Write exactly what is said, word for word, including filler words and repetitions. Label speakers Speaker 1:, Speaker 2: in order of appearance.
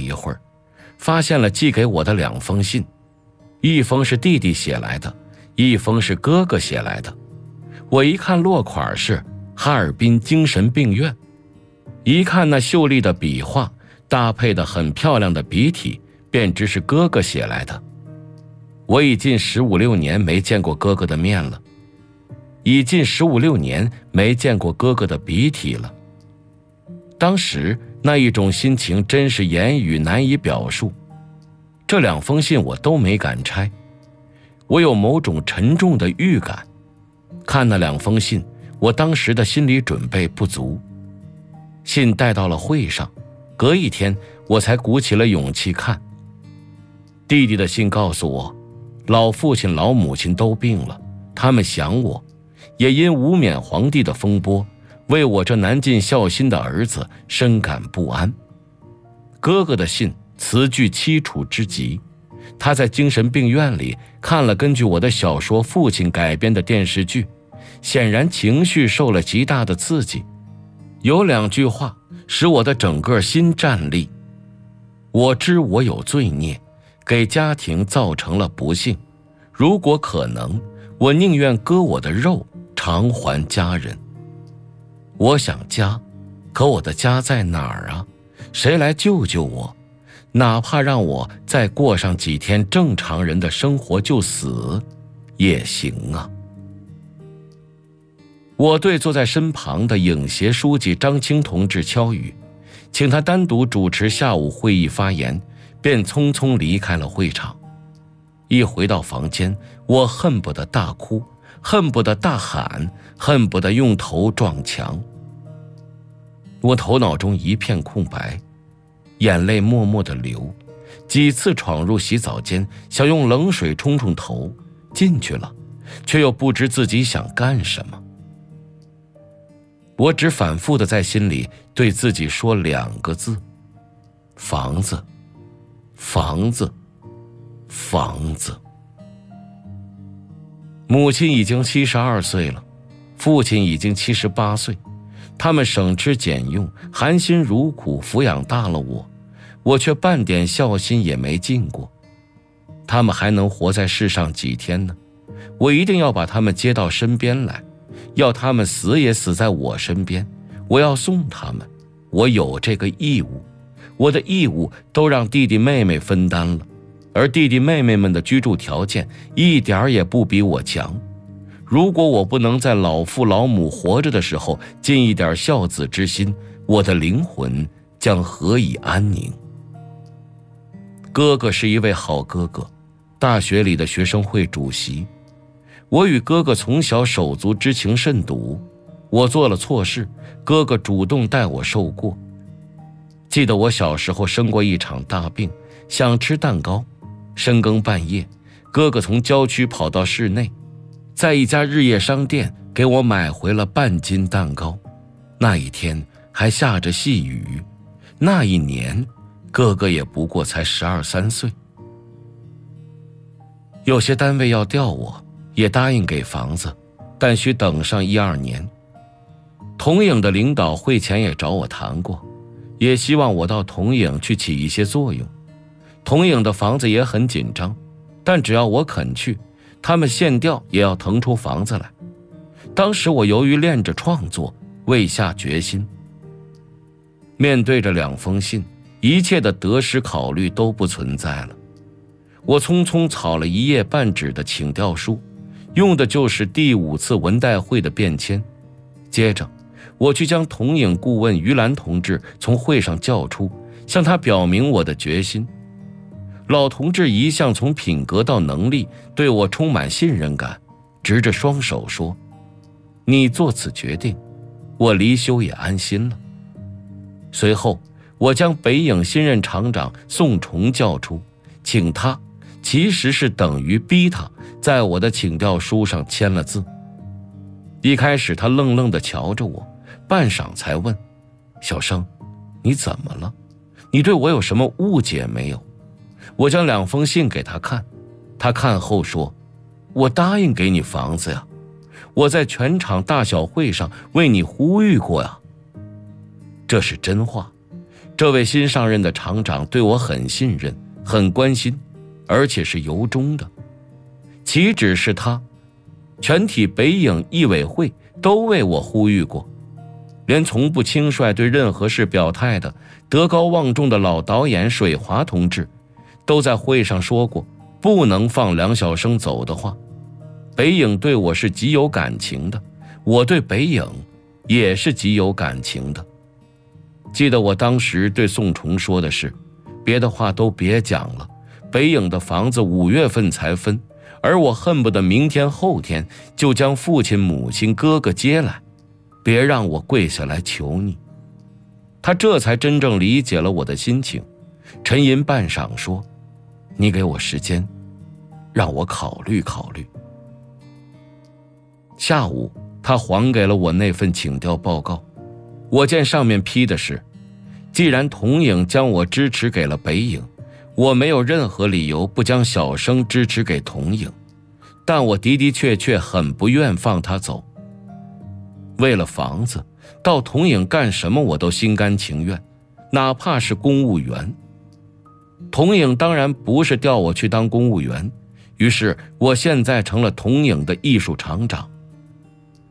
Speaker 1: 一会儿，发现了寄给我的两封信，一封是弟弟写来的，一封是哥哥写来的。我一看落款是哈尔滨精神病院，一看那秀丽的笔画搭配的很漂亮的笔体，便知是哥哥写来的。我已近十五六年没见过哥哥的面了，已近十五六年没见过哥哥的笔体了。当时那一种心情真是言语难以表述。这两封信我都没敢拆，我有某种沉重的预感。看那两封信，我当时的心理准备不足。信带到了会上，隔一天我才鼓起了勇气看。弟弟的信告诉我，老父亲老母亲都病了，他们想我，也因无冕皇帝的风波，为我这难尽孝心的儿子深感不安。哥哥的信词句凄楚之极，他在精神病院里看了根据我的小说《父亲》改编的电视剧，显然情绪受了极大的刺激。有两句话使我的整个心战栗：我知我有罪孽，给家庭造成了不幸，如果可能，我宁愿割我的肉偿还家人。我想家，可我的家在哪儿啊？谁来救救我？哪怕让我再过上几天正常人的生活就死也行啊。我对坐在身旁的影协书记张青同志敲语，请他单独主持下午会议发言，便匆匆离开了会场。一回到房间，我恨不得大哭，恨不得大喊，恨不得用头撞墙。我头脑中一片空白，眼泪默默地流，几次闯入洗澡间，想用冷水冲冲头，进去了，却又不知自己想干什么。我只反复地在心里对自己说两个字：房子，房子，房子。母亲已经七十二岁了，父亲已经七十八岁，他们省吃俭用，含辛茹苦抚养大了我，我却半点孝心也没尽过。他们还能活在世上几天呢？我一定要把他们接到身边来，要他们死也死在我身边，我要送他们，我有这个义务。我的义务都让弟弟妹妹分担了，而弟弟妹妹们的居住条件一点也不比我强。如果我不能在老父老母活着的时候尽一点孝子之心，我的灵魂将何以安宁？哥哥是一位好哥哥，大学里的学生会主席。我与哥哥从小手足之情甚笃，我做了错事，哥哥主动带我受过。记得我小时候生过一场大病，想吃蛋糕，深更半夜，哥哥从郊区跑到市内，在一家日夜商店给我买回了半斤蛋糕。那一天还下着细雨，那一年哥哥也不过才十二三岁。有些单位要调我，也答应给房子，但需等上一二年。童影的领导会前也找我谈过，也希望我到童影去起一些作用。童影的房子也很紧张，但只要我肯去，他们限调也要腾出房子来。当时我由于练着创作，未下决心。面对着两封信，一切的得失考虑都不存在了。我匆匆草了一页半纸的请调书，用的就是第五次文代会的便签。接着我去将童影顾问于兰同志从会上叫出，向他表明我的决心。老同志一向从品格到能力对我充满信任感，执着双手说：你做此决定，我离休也安心了。随后我将北影新任厂长宋崇叫出，请他其实是等于逼他在我的请调书上签了字。一开始他愣愣地瞧着我，半晌才问：小生，你怎么了？你对我有什么误解没有？我将两封信给他看，他看后说：我答应给你房子呀，我在全场大小会上为你呼吁过呀。这是真话， 这位新上任的厂长对我很信任，很关心，而且是由衷的。岂止是他，全体北影艺委会都为我呼吁过，连从不轻率对任何事表态的德高望重的老导演水华同志，都在会上说过不能放梁晓声走的话。北影对我是极有感情的，我对北影也是极有感情的。记得我当时对宋重说的是，别的话都别讲了，北影的房子五月份才分，而我恨不得明天后天就将父亲母亲哥哥接来，别让我跪下来求你。他这才真正理解了我的心情，沉吟半晌说，你给我时间，让我考虑考虑。下午他还给了我那份请调报告，我见上面批的是，既然童影将我支持给了北影，我没有任何理由不将小生支持给童影，但我的的确确很不愿放他走。为了房子，到童影干什么我都心甘情愿，哪怕是公务员。童影当然不是调我去当公务员，于是我现在成了童影的艺术厂长。